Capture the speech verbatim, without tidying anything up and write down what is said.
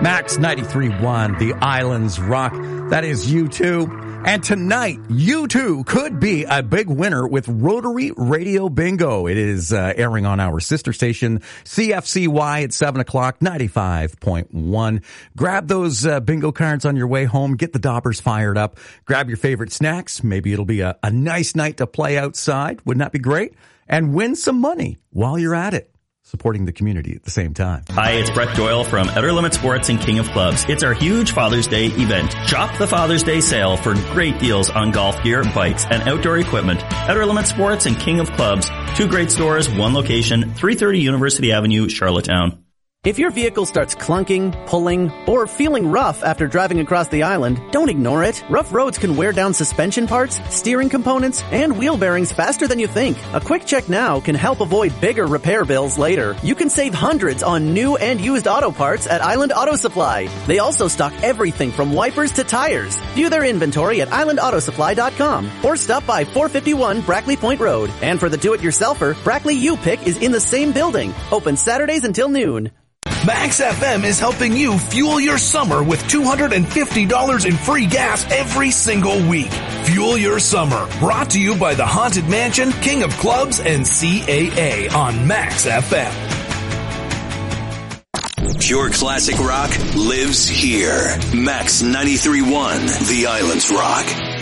Max ninety-three point one, The Islands Rock. That is U two. And tonight, U two could be a big winner with Rotary Radio Bingo. It is uh, airing on our sister station, C F C Y, at seven o'clock, ninety-five point one. Grab those uh, bingo cards on your way home. Get the daubers fired up. Grab your favorite snacks. Maybe it'll be a, a nice night to play outside. Wouldn't that be great? And win some money while you're at it, supporting the community at the same time. Hi, it's Brett Doyle from Outer Limit Sports and King of Clubs. It's our huge Father's Day event. Shop the Father's Day sale for great deals on golf gear, bikes, and outdoor equipment. Outer Limit Sports and King of Clubs. Two great stores, one location, three thirty University Avenue, Charlottetown. If your vehicle starts clunking, pulling, or feeling rough after driving across the island, don't ignore it. Rough roads can wear down suspension parts, steering components, and wheel bearings faster than you think. A quick check now can help avoid bigger repair bills later. You can save hundreds on new and used auto parts at Island Auto Supply. They also stock everything from wipers to tires. View their inventory at island auto supply dot com or stop by four fifty-one Brackley Point Road. And for the do-it-yourselfer, Brackley U-Pick is in the same building. Open Saturdays until noon. Max F M is helping you fuel your summer with two hundred fifty dollars in free gas every single week. Fuel your summer. Brought to you by the Haunted Mansion, King of Clubs, and C A A on Max F M. Pure classic rock lives here. Max ninety-three point one, The Islands Rock.